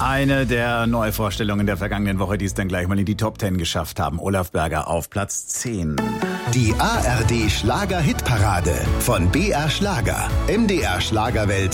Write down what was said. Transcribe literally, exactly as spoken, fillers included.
Eine der Neuvorstellungen der vergangenen Woche, die es dann gleich mal in die Top Ten geschafft haben. Olaf Berger auf Platz zehn. Die A R D Schlager-Hitparade von B R Schlager. M D R Schlagerwelt